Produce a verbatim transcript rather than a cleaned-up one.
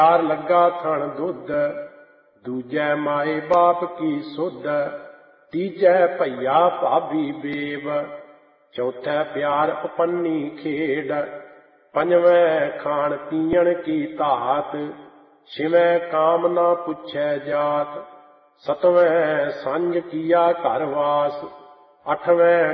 ਪਿਆਰ ਲੱਗਾ ਥਣ ਦੁੱਧ, ਦੂਜੈ ਮਾਏ ਬਾਪ ਕੀ ਸੁਧ, ਤੀਜੈ ਭਈਆ ਭਾਬੀ ਬੇਵ, ਚੌਥੈ ਪਿਆਰ ਉਪੰਨੀ ਖੇਡ, ਪੰਜਵੈਂ ਖਾਣ ਪੀਣ ਕੀ ਧਾਤ, ਛਿਵੈਂ ਕਾਮ ਨਾ ਪੁੱਛੈ ਜਾਤ, ਸਤਵੈਂ ਸੰਜ ਕੀਆ ਘਰ ਵਾਸ, ਅੱਠਵੈਂ